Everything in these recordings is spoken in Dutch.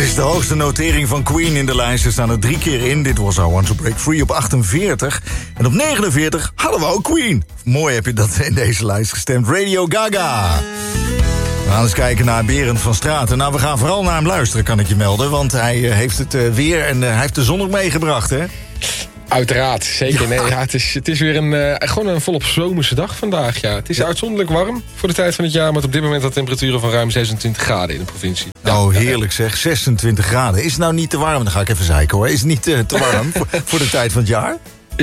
is de hoogste notering van Queen in de lijst. Ze staan er 3 keer in. Dit was I Want to Break Free op 48. En op 49 hadden we ook Queen. Mooi heb je dat in deze lijst gestemd. Radio Gaga. We gaan eens kijken naar Berend van Straten. Nou, we gaan vooral naar hem luisteren, kan ik je melden. Want hij heeft het weer en hij heeft de zon ook meegebracht, hè? Uiteraard, zeker. Nee, ja, het is weer gewoon een volop zomerse dag vandaag. Ja. Het is uitzonderlijk warm voor de tijd van het jaar... met op dit moment al temperaturen van ruim 26 graden in de provincie. Oh, heerlijk zeg. 26 graden. Is het nou niet te warm? Dan ga ik even zeiken, hoor. Is het niet te warm voor de tijd van het jaar?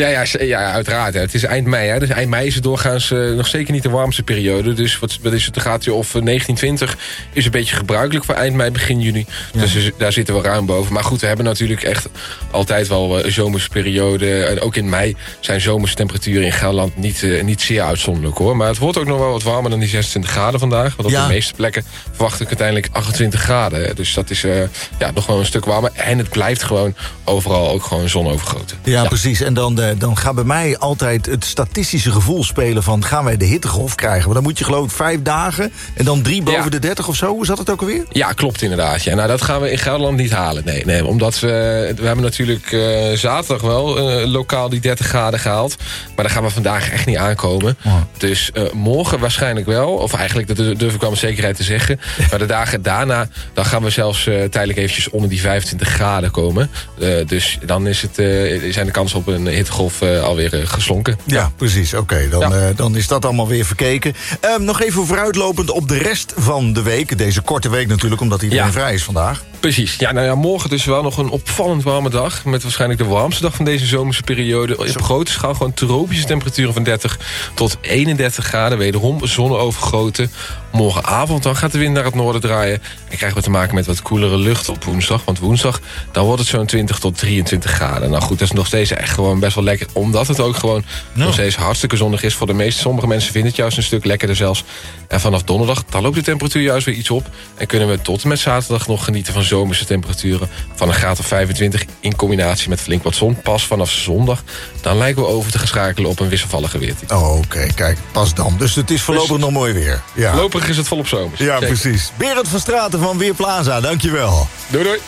Ja, uiteraard. Hè. Het is eind mei. Hè. Dus eind mei is het doorgaans nog zeker niet de warmste periode. Dus wat is het? Dan gaat hij of 1920 is een beetje gebruikelijk voor eind mei, begin juni. Ja. Dus daar zitten we ruim boven. Maar goed, we hebben natuurlijk echt altijd wel een zomerse periode. En ook in mei zijn zomerse temperaturen in Gelderland niet zeer uitzonderlijk, hoor. Maar het wordt ook nog wel wat warmer dan die 26 graden vandaag. Want op de meeste plekken verwacht ik uiteindelijk 28 graden. Hè. Dus dat is nog wel een stuk warmer. En het blijft gewoon overal ook gewoon zonovergoten. Ja, precies. En dan gaat bij mij altijd het statistische gevoel spelen van... gaan wij de hittegolf krijgen? Want dan moet je geloof ik 5 dagen en dan 3 boven de 30 of zo. Hoe zat het ook alweer? Ja, klopt inderdaad. Ja. Nou, dat gaan we in Gelderland niet halen. Nee, omdat we hebben natuurlijk zaterdag wel lokaal die 30 graden gehaald. Maar daar gaan we vandaag echt niet aankomen. Oh. Dus morgen waarschijnlijk wel. Of eigenlijk, dat durf ik wel met zekerheid te zeggen. Maar de dagen daarna, dan gaan we zelfs tijdelijk eventjes onder die 25 graden komen. Dus dan zijn de kansen op een hittegolf alweer geslonken. Ja, precies. Oké, dan is dat allemaal weer verkeken. Nog even vooruitlopend op de rest van de week. Deze korte week natuurlijk, omdat iedereen vrij is vandaag. Precies. Ja, nou ja, morgen dus wel nog een opvallend warme dag. Met waarschijnlijk de warmste dag van deze zomerse periode. Op grote schaal gewoon tropische temperaturen van 30 tot 31 graden. Wederom zonneovergoten. Morgenavond dan gaat de wind naar het noorden draaien. En krijgen we te maken met wat koelere lucht op woensdag. Want woensdag dan wordt het zo'n 20 tot 23 graden. Nou goed, dat is nog steeds echt gewoon best wel lekker. Omdat het ook gewoon nog steeds hartstikke zonnig is. Voor de meeste, sommige mensen vinden het juist een stuk lekkerder zelfs. En vanaf donderdag, dan loopt de temperatuur juist weer iets op. En kunnen we tot en met zaterdag nog genieten van zomerse temperaturen van een graad of 25... in combinatie met flink wat zon. Pas vanaf zondag, dan lijken we over te gaan schakelen op een wisselvallige weertype. Oh, oké, kijk, pas dan. Dus het is voorlopig nog mooi weer. Ja. Voorlopig is het volop zomers. Ja, zeker. Precies. Berend van Straten van Weerplaza, dankjewel. Doei.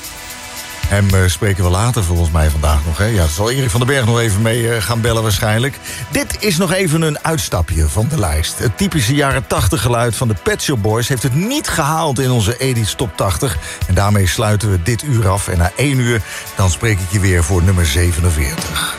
Hem spreken we later volgens mij vandaag nog. Hè? Ja, daar zal Erik van den Berg nog even mee gaan bellen waarschijnlijk. Dit is nog even een uitstapje van de lijst. Het typische jaren 80 geluid van de Pet Shop Boys... heeft het niet gehaald in onze 80's Top 80. En daarmee sluiten we dit uur af. En na 1 uur dan spreek ik je weer voor nummer 47.